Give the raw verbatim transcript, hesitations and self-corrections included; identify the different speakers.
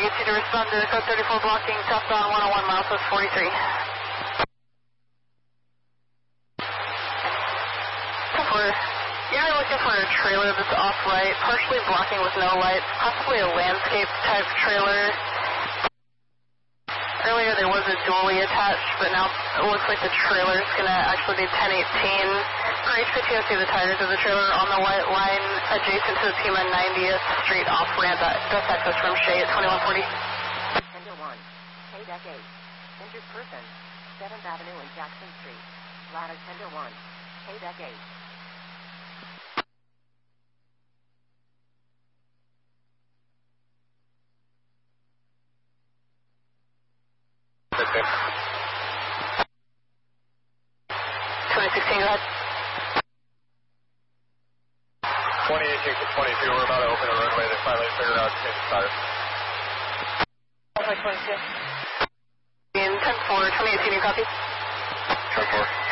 Speaker 1: needs you to respond to code thirty-four blocking southbound one oh one miles west forty-three. For, you're looking for a trailer that's off-light, partially blocking with no lights, possibly a landscape-type trailer. Earlier there was a dually attached, but now it looks like the trailer is going to actually be ten eighteen. For H P T O, see the tires of the trailer on the white line adjacent to the Pima ninetieth Street off-ramp at best access from Shea at twenty-one forty.
Speaker 2: Tender one, K deck eight. Injured person, seventh Avenue and Jackson Street. Ladder Tender one, K deck eight.
Speaker 1: twenty sixteen, go ahead.
Speaker 3: twenty eighteen to twenty-two, we're about to open a runway. They finally figured out to change the tires.
Speaker 1: twenty-two. In ten four, twenty eighteen, you copy?
Speaker 3: ten four.